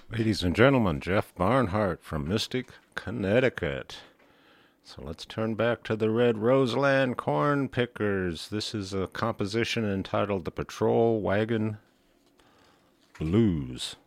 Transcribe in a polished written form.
Ladies and gentlemen, Jeff Barnhart from Mystic, Connecticut. So let's turn back to the Red Roseland Corn Pickers. This is a composition entitled The Patrol Wagon Blues.